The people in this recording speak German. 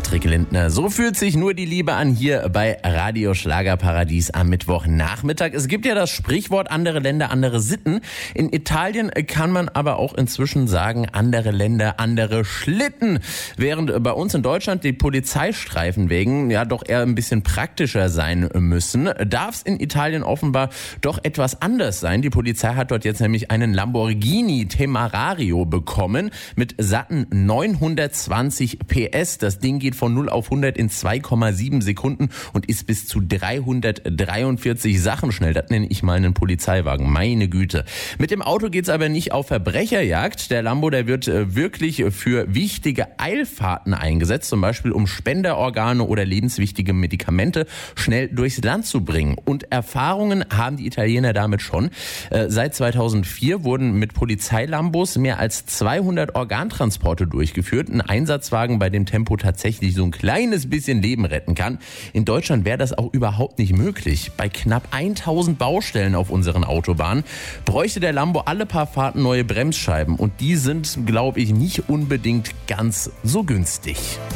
Patrick Lindner. So fühlt sich nur die Liebe an hier bei Radio Schlagerparadies am Mittwochnachmittag. Es gibt ja das Sprichwort, andere Länder, andere Sitten. In Italien kann man aber auch inzwischen sagen, andere Länder, andere Schlitten. Während bei uns in Deutschland die Polizeistreifenwegen ja doch eher ein bisschen praktischer sein müssen, darf es in Italien offenbar doch etwas anders sein. Die Polizei hat dort jetzt nämlich einen Lamborghini Temerario bekommen mit satten 920 PS. Das Ding geht von 0 auf 100 in 2,7 Sekunden und ist bis zu 343 Sachen schnell. Das nenne ich mal einen Polizeiwagen. Meine Güte. Mit dem Auto geht's aber nicht auf Verbrecherjagd. Der Lambo, der wird wirklich für wichtige Eilfahrten eingesetzt, zum Beispiel um Spenderorgane oder lebenswichtige Medikamente schnell durchs Land zu bringen. Und Erfahrungen haben die Italiener damit schon. Seit 2004 wurden mit Polizeilambos mehr als 200 Organtransporte durchgeführt. Ein Einsatzwagen, bei dem Tempo tatsächlich so ein kleines bisschen Leben retten kann. In Deutschland wäre das auch überhaupt nicht möglich. Bei knapp 1000 Baustellen auf unseren Autobahnen bräuchte der Lambo alle paar Fahrten neue Bremsscheiben. Und die sind, glaube ich, nicht unbedingt ganz so günstig.